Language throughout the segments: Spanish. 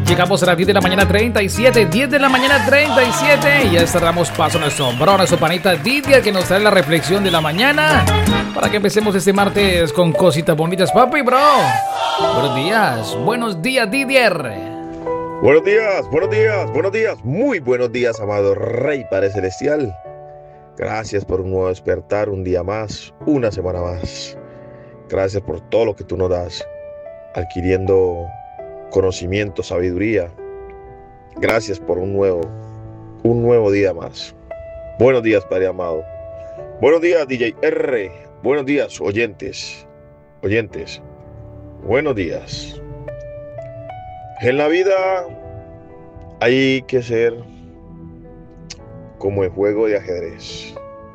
Llegamos a las 10 de la mañana 37, 10 de la mañana 37 y ya cerramos paso a nuestro bro, a nuestro panita Didier, que nos trae la reflexión de la mañana para que empecemos este martes con cositas bonitas, papi, bro. Buenos días Didier. Buenos días, muy buenos días, amado Rey Padre Celestial. Gracias por un nuevo despertar, un día más, una semana más. Gracias por todo lo que tú nos das, adquiriendo conocimiento, sabiduría. Gracias por un nuevo día más. Buenos días, Padre amado. Buenos días, DJ R. Buenos días, oyentes. Buenos días. En la vida hay que ser como el juego de ajedrez.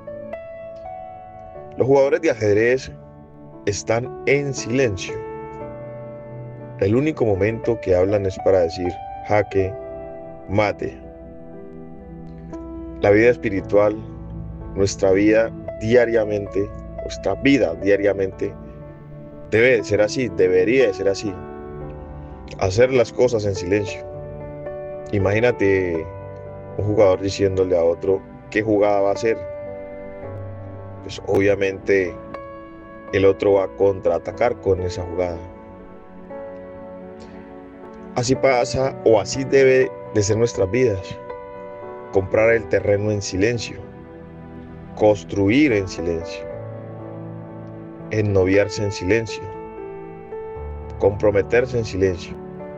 Los jugadores de ajedrez están en silencio. El único momento que hablan es para decir jaque mate. La vida espiritual, nuestra vida diariamente debe de ser así, debería de ser así. Hacer las cosas en silencio. Imagínate un jugador diciéndole a otro qué jugada va a hacer. Pues obviamente el otro va a contraatacar con esa jugada. Así pasa o así debe de ser nuestras vidas. Comprar el terreno en silencio, construir en silencio, ennoviarse en silencio, comprometerse en silencio.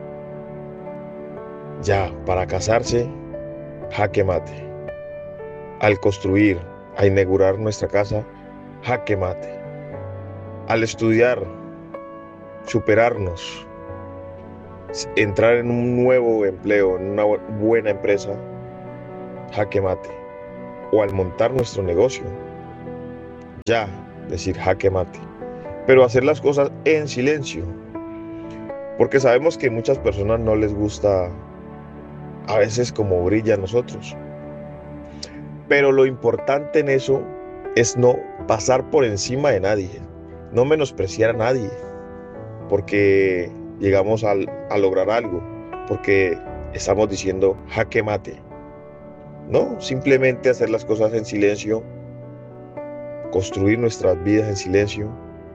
Ya, para casarse, jaque mate. Al construir, a inaugurar nuestra casa, jaque mate. Al estudiar, superarnos, entrar en un nuevo empleo, en una buena empresa, jaque mate. O al montar nuestro negocio, ya, decir jaque mate. Pero hacer las cosas en silencio. Porque sabemos que a muchas personas no les gusta a veces como brilla a nosotros. Pero lo importante en eso es no pasar por encima de nadie, no menospreciar a nadie, porque llegamos a lograr algo, porque estamos diciendo jaque mate. No, simplemente hacer las cosas en silencio, construir nuestras vidas en silencio,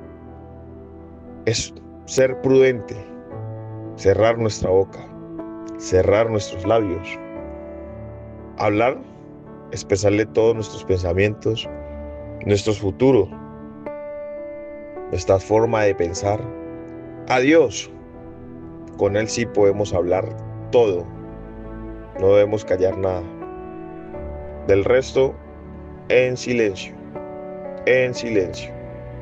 es ser prudente, cerrar nuestra boca, cerrar nuestros labios, hablar, expresarle todos nuestros pensamientos, nuestros futuros, nuestra forma de pensar a Dios. Con Él sí podemos hablar todo, no debemos callar nada. Del resto, en silencio, en silencio.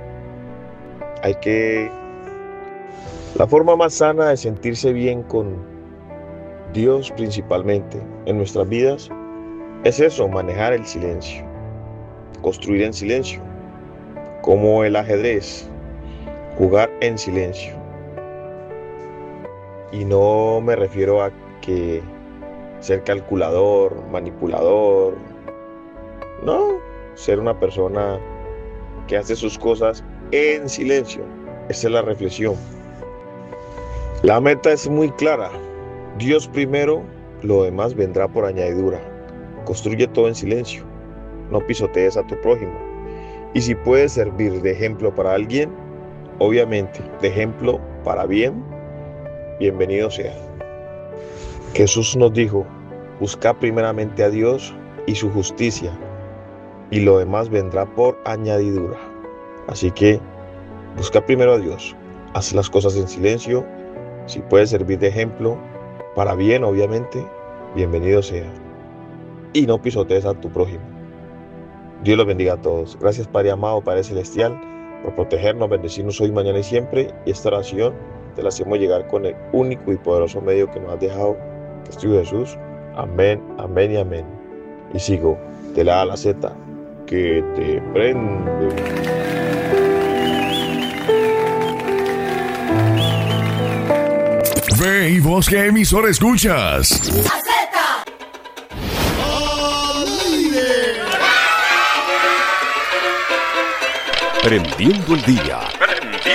La forma más sana de sentirse bien con Dios principalmente en nuestras vidas es eso, manejar el silencio, construir en silencio, como el ajedrez, jugar en silencio. Y no me refiero a que ser calculador, manipulador, no, ser una persona que hace sus cosas en silencio. Esa es la reflexión. La meta es muy clara. Dios primero, lo demás vendrá por añadidura. Construye todo en silencio. No pisotees a tu prójimo. Y si puedes servir de ejemplo para alguien, obviamente, de ejemplo para bien, bienvenido sea. Jesús nos dijo, busca primeramente a Dios y su justicia, y lo demás vendrá por añadidura. Así que, busca primero a Dios, haz las cosas en silencio, si puedes servir de ejemplo, para bien obviamente, bienvenido sea. Y no pisotees a tu prójimo. Dios los bendiga a todos. Gracias, Padre amado, Padre Celestial, por protegernos, bendecirnos hoy, mañana y siempre. Y esta oración te la hacemos llegar con el único y poderoso medio que nos has dejado, que es tu Hijo Jesús. Amén, amén y amén. Y sigo de la A a la Z, que te prende. Ve y vos, ¿qué emisora escuchas? Prendiendo el día